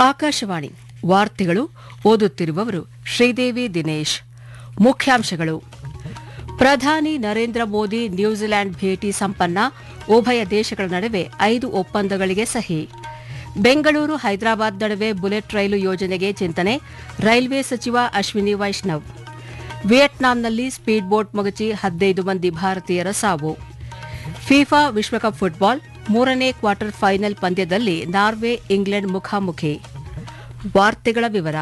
ಆಕಾಶವಾಣಿ ವಾರ್ತೆಗಳು ಓದುತ್ತಿರುವವರು ಶ್ರೀದೇವಿ ದಿನೇಶ್. ಮುಖ್ಯಾಂಶಗಳು: ಪ್ರಧಾನಿ ನರೇಂದ್ರ ಮೋದಿ ನ್ಯೂಜಿಲೆಂಡ್ ಭೇಟಿ ಸಂಪನ್ನ, ಉಭಯ ದೇಶಗಳ ನಡುವೆ 5 ಒಪ್ಪಂದಗಳಿಗೆ ಸಹಿ. ಬೆಂಗಳೂರು ಹೈದರಾಬಾದ್ ನಡುವೆ ಬುಲೆಟ್ ರೈಲು ಯೋಜನೆಗೆ ಚಿಂತನೆ, ರೈಲ್ವೆ ಸಚಿವ ಅಶ್ವಿನಿ ವೈಷ್ಣವ್. ವಿಯೆಟ್ನಾಂನಲ್ಲಿ ಸ್ಪೀಡ್ ಬೋಟ್ ಮಗುಚಿ 15 ಮಂದಿ ಭಾರತೀಯರ ಸಾವು. ಫಿಫಾ ವಿಶ್ವಕಪ್ ಫುಟ್ಬಾಲ್ 3ನೇ ಕ್ವಾರ್ಟರ್ ಫೈನಲ್ ಪಂದ್ಯದಲ್ಲಿ ನಾರ್ವೆ ಇಂಗ್ಲೆಂಡ್ ಮುಖಾಮುಖಿ. ವಾರ್ತೆಗಳ ವಿವರ.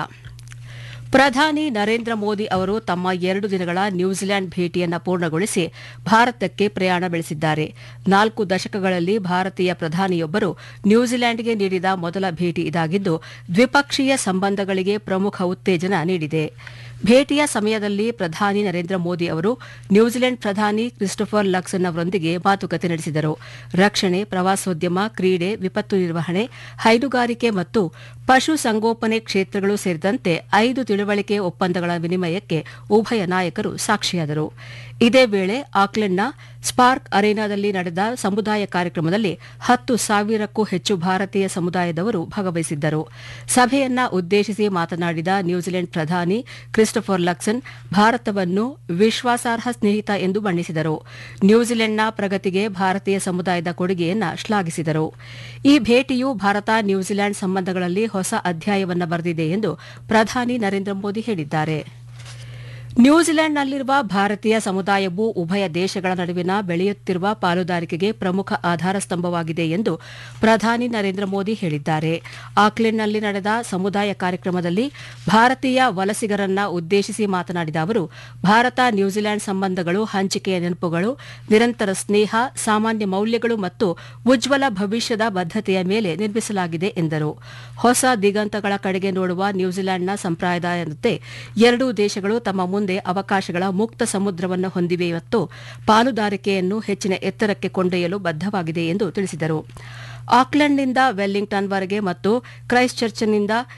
ಪ್ರಧಾನಿ ನರೇಂದ್ರ ಮೋದಿ ಅವರು ತಮ್ಮ 2 ದಿನಗಳ ನ್ಯೂಜಿಲೆಂಡ್ ಭೇಟಿಯನ್ನು ಪೂರ್ಣಗೊಳಿಸಿ ಭಾರತಕ್ಕೆ ಪ್ರಯಾಣ ಬೆಳೆಸಿದ್ದಾರೆ. 4 ದಶಕಗಳಲ್ಲಿ ಭಾರತೀಯ ಪ್ರಧಾನಿಯೊಬ್ಬರು ನ್ಯೂಜಿಲೆಂಡ್ಗೆ ನೀಡಿದ ಮೊದಲ ಭೇಟಿ ಇದಾಗಿದ್ದು, ದ್ವಿಪಕ್ಷೀಯ ಸಂಬಂಧಗಳಿಗೆ ಪ್ರಮುಖ ಉತ್ತೇಜನ ನೀಡಿದೆ. ಭೇಟಿಯ ಸಮಯದಲ್ಲಿ ಪ್ರಧಾನಿ ನರೇಂದ್ರ ಮೋದಿ ಅವರು ನ್ಯೂಜಿಲೆಂಡ್ ಪ್ರಧಾನಿ ಕ್ರಿಸ್ಟೋಫರ್ ಲಕ್ಸನ್ ಅವರೊಂದಿಗೆ ಮಾತುಕತೆ ನಡೆಸಿದರು. ರಕ್ಷಣೆ, ಪ್ರವಾಸೋದ್ಯಮ, ಕ್ರೀಡೆ, ವಿಪತ್ತು ನಿರ್ವಹಣೆ, ಹೈನುಗಾರಿಕೆ ಮತ್ತು ಪಶು ಸಂಗೋಪನೆ ಕ್ಷೇತ್ರಗಳು ಸೇರಿದಂತೆ 5 ತಿಳುವಳಿಕೆ ಒಪ್ಪಂದಗಳ ವಿನಿಮಯಕ್ಕೆ ಉಭಯ ನಾಯಕರು ಸಾಕ್ಷಿಯಾದರು. ಇದೇ ವೇಳೆ ಆಕ್ಲೆಂಡ್ನ ಸ್ಪಾರ್ಕ್ ಅರೇನಾದಲ್ಲಿ ನಡೆದ ಸಮುದಾಯ ಕಾರ್ಯಕ್ರಮದಲ್ಲಿ 10,000ಕ್ಕೂ ಹೆಚ್ಚು ಭಾರತೀಯ ಸಮುದಾಯದವರು ಭಾಗವಹಿಸಿದ್ದರು. ಸಭೆಯನ್ನ ಉದ್ದೇಶಿಸಿ ಮಾತನಾಡಿದ ನ್ಯೂಜಿಲೆಂಡ್ ಪ್ರಧಾನಿ ಕ್ರಿಸ್ಟೋಫರ್ ಲಕ್ಸನ್ ಭಾರತವನ್ನು ವಿಶ್ವಾಸಾರ್ಹ ಸ್ನೇಹಿತ ಎಂದು ಬಣ್ಣಿಸಿದರು. ನ್ಯೂಜಿಲೆಂಡ್ನ ಪ್ರಗತಿಗೆ ಭಾರತೀಯ ಸಮುದಾಯದ ಕೊಡುಗೆಯನ್ನು ಶ್ಲಾಘಿಸಿದರು. ಈ ಭೇಟಿಯು ಭಾರತ ನ್ಯೂಜಿಲೆಂಡ್ ಸಂಬಂಧಗಳಲ್ಲಿ ಹೊಸ ಅಧ್ಯಾಯವನ್ನು ಬರೆದಿದೆ ಎಂದು ಪ್ರಧಾನಿ ನರೇಂದ್ರ ಮೋದಿ ಹೇಳಿದ್ದಾರೆ. ನ್ಯೂಜಿಲೆಂಡ್ನಲ್ಲಿರುವ ಭಾರತೀಯ ಸಮುದಾಯವು ಉಭಯ ದೇಶಗಳ ನಡುವಿನ ಬೆಳೆಯುತ್ತಿರುವ ಪಾಲುದಾರಿಕೆಗೆ ಪ್ರಮುಖ ಆಧಾರ ಸ್ತಂಭವಾಗಿದೆ ಎಂದು ಪ್ರಧಾನಿ ನರೇಂದ್ರ ಮೋದಿ ಹೇಳಿದ್ದಾರೆ. ಆಕ್ಲೆಂಡ್ನಲ್ಲಿ ನಡೆದ ಸಮುದಾಯ ಕಾರ್ಯಕ್ರಮದಲ್ಲಿ ಭಾರತೀಯ ವಲಸಿಗರನ್ನ ಉದ್ದೇಶಿಸಿ ಮಾತನಾಡಿದ ಅವರು, ಭಾರತ ನ್ಯೂಜಿಲೆಂಡ್ ಸಂಬಂಧಗಳು ಹಂಚಿಕೆಯ ನೆನಪುಗಳು, ನಿರಂತರ ಸ್ನೇಹ, ಸಾಮಾನ್ಯ ಮೌಲ್ಯಗಳು ಮತ್ತು ಉಜ್ವಲ ಭವಿಷ್ಯದ ಬದ್ಧತೆಯ ಮೇಲೆ ನಿರ್ಮಿಸಲಾಗಿದೆ ಎಂದರು. ಹೊಸ ದಿಗಂತಗಳ ಕಡೆಗೆ ನೋಡುವ ನ್ಯೂಜಿಲೆಂಡ್ನ ಸಂಪ್ರದಾಯದಂತೆ ಎರಡೂ ದೇಶಗಳು ತಮ್ಮ ಮುಂದೆ ಅವಕಾಶಗಳ ಮುಕ್ತ ಸಮುದ್ರವನ್ನು ಹೊಂದಿವೆ ಮತ್ತು ಪಾಲುದಾರಿಕೆಯನ್ನು ಹೆಚ್ಚಿನ ಎತ್ತರಕ್ಕೆ ಕೊಂಡೊಯ್ಯಲು ಬದ್ಧವಾಗಿದೆ ಎಂದು ತಿಳಿಸಿದರು. ಆಕ್ಲೆಂಡ್ನಿಂದ ವೆಲ್ಲಿಂಗ್ಟನ್ವರೆಗೆ ಮತ್ತು ಕ್ರೈಸ್ಟ್ ಚರ್ಚ್ನಿಂದ